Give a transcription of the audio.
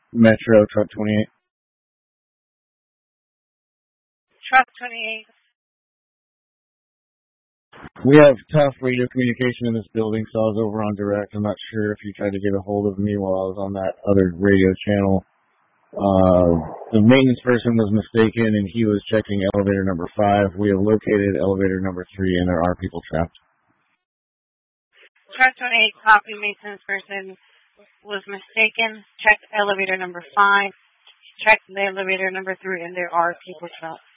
Metro Truck 28. Truck 28. We have tough radio communication in this building, so I was over on direct. I'm not sure if you tried to get a hold of me while I was on that other radio channel. The maintenance person was mistaken, and he was checking elevator number 5. We have located elevator number 3, and there are people trapped. Truck 28, copy. Maintenance person was mistaken. Check elevator number 5. Check the elevator number 3, and there are people trapped.